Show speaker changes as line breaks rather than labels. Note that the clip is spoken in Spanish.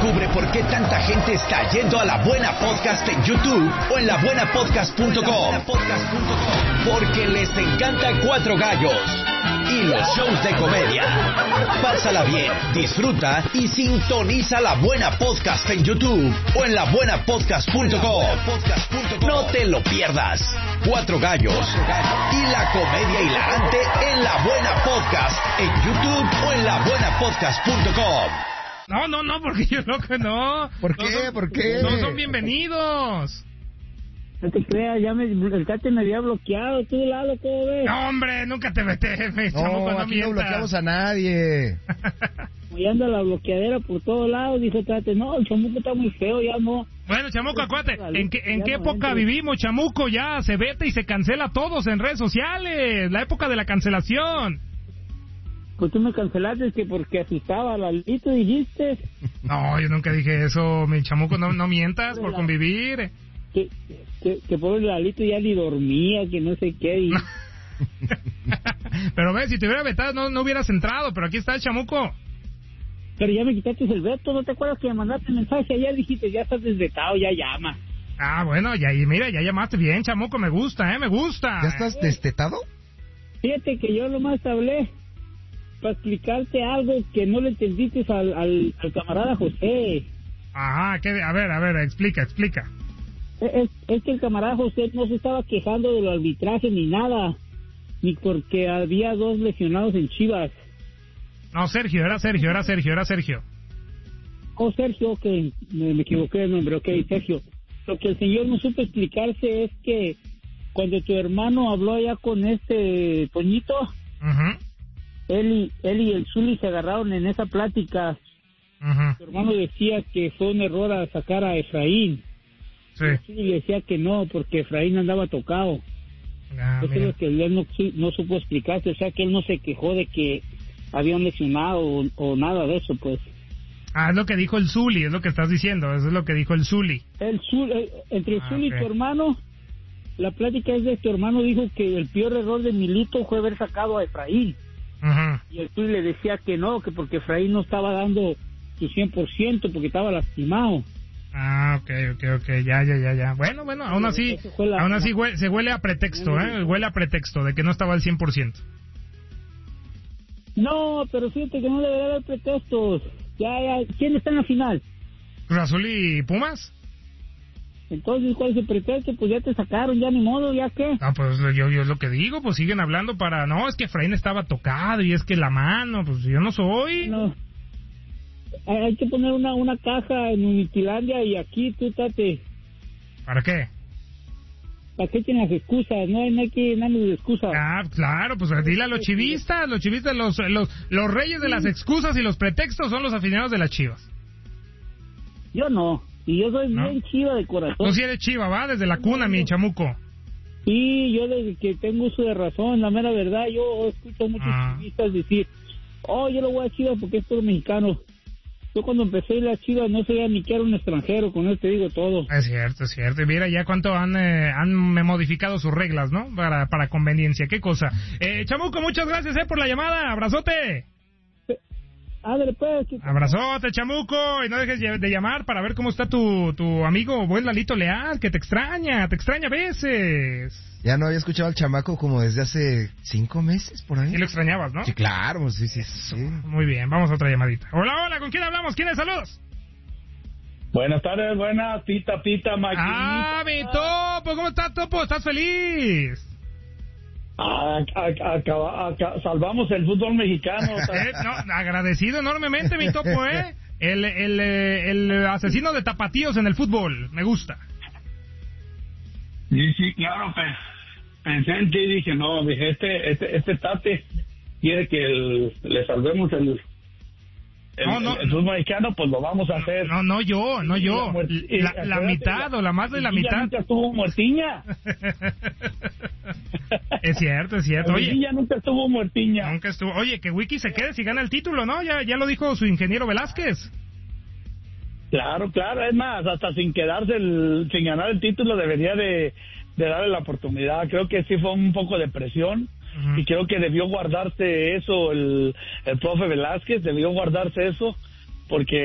Descubre por qué tanta gente está yendo a La Buena Podcast en YouTube o en labuenapodcast.com. Porque les encanta Cuatro Gallos y los shows de comedia. Pásala bien, disfruta y sintoniza La Buena Podcast en YouTube o en labuenapodcast.com. No te lo pierdas. Cuatro Gallos y la comedia hilarante en La Buena Podcast en YouTube o en labuenapodcast.com.
No, porque yo creo que no.
¿Por qué? ¿Por qué?
No son bienvenidos.
No te creas, el Tate me había bloqueado. ¿Tú, Lalo, cómo ves?
No, hombre, nunca te metes,
no, aquí no bloqueamos a nadie.
Voy ando a la bloqueadera por todos lados, dijo Tate. No, el chamuco está muy feo, ya no.
Bueno, Chamuco, acuérdate, ¿en qué época vivimos, Chamuco? Ya se vete y se cancela todos en redes sociales. La época de la cancelación.
Pues tú me cancelaste que porque asustaba a Lalito, dijiste.
No, yo nunca dije eso, mi Chamuco, no mientas por convivir.
Que pobre Lalito ya ni dormía, que no sé qué. Y...
Pero ve, si te hubiera vetado no hubieras entrado, pero aquí está el Chamuco.
Pero ya me quitaste el veto, ¿no te acuerdas que me mandaste mensaje ayer? Dijiste, ya estás desvetado, ya llama.
Ah, bueno, ya llamaste bien, Chamuco, me gusta, me gusta.
¿Ya estás destetado?
Fíjate que yo nomás hablé para explicarte algo que no le entendiste al camarada José.
Ajá, a ver, explica.
Es que el camarada José no se estaba quejando del arbitraje ni nada, ni porque había 2 lesionados en Chivas.
No, Sergio.
Oh, Sergio, ok, me equivoqué de nombre, ok, Sergio. Lo que el señor no supo explicarse es que cuando tu hermano habló allá con este Toñito, él y el Zuli se agarraron en esa plática. Tu hermano decía que fue un error a sacar a Efraín.
Sí.
Y decía que no, porque Efraín andaba tocado. Eso es lo que él no supo explicarse, o sea que él no se quejó de que habían lesionado o nada de eso, pues.
Ah, es lo que dijo el Zuli, es lo que estás diciendo, eso es lo que dijo el Zuli.
Entre el Zuli y tu hermano, la plática es de tu hermano dijo que el peor error de Milito fue haber sacado a Efraín. Y el Zuli le decía que no, que porque Efraín no estaba dando su 100% porque estaba lastimado.
Ah, ok, ya. Bueno, aún así se huele a pretexto, huele a pretexto de que no estaba al 100%.
No, pero fíjate que no debería haber pretextos. Ya, ¿quién está en la final?
¿Cruz Azul y Pumas?
Entonces, ¿cuál es el pretexto? Pues ya te sacaron, ya ni modo, ¿ya qué?
Ah, pues yo es lo que digo, pues siguen hablando para... No, es que Efraín estaba tocado y es que la mano, pues yo no soy...
No. Hay que poner una caja en Unitilandia y aquí tú Tate.
¿Para qué?
¿Para qué tienen las excusas? No hay que darnos de excusas.
Ah, claro, pues dile a los chivistas, los reyes de las excusas y los pretextos son los aficionados de las Chivas.
Yo no, y yo soy bien chiva de corazón.
Tú sí eres chiva, ¿va? Desde la cuna, mi Chamuco.
Sí, yo desde que tengo uso de razón, la mera verdad, yo escucho a muchos chivistas decir, yo lo voy a Chivas porque es todo mexicano. Yo cuando empecé a ir a las Chivas no sabía ni que era un extranjero, con eso te digo todo.
Es cierto. Y mira ya cuánto han modificado sus reglas, ¿no? Para conveniencia, qué cosa. Chamuco, muchas gracias por la llamada, abrazote.
Ándale pues.
Abrazote, Chamuco, y no dejes de llamar para ver cómo está tu amigo buen Lalito Leal, que te extraña a veces.
Ya no había escuchado al chamaco como desde hace 5 meses, por ahí.
Sí lo extrañabas, ¿no?
Sí, claro, sí.
Muy bien, vamos a otra llamadita. Hola, ¿con quién hablamos? ¿Quién es? Saludos.
Buenas tardes, Pita, maquinita.
Ah, mi Topo, ¿cómo estás, Topo? ¿Estás feliz?
Salvamos el fútbol mexicano.
No, agradecido enormemente, mi Topo, el asesino de tapatíos en el fútbol, me gusta.
Sí, claro, pues pensé en ti y dije, este Tate quiere que le salvemos el fútbol mexicano, pues lo vamos a hacer.
No yo. La mitad o la más de la mitad.
Nunca estuvo muertiña.
Es cierto.
Oye, nunca estuvo muertiña.
Nunca estuvo. Oye, que Wiki se quede si gana el título, ¿no? Ya lo dijo su ingeniero Velázquez.
Claro, es más, hasta sin ganar el título debería de darle la oportunidad. Creo que sí fue un poco de presión y creo que debió guardarse eso el profe Velázquez, debió guardarse eso porque